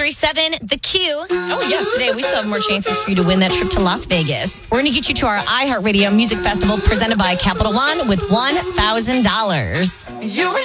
1037 The Q. Oh, yes. Today, we still have more chances for you to win that trip to Las Vegas. We're going to get you to our iHeartRadio Music Festival presented by Capital One with $1,000.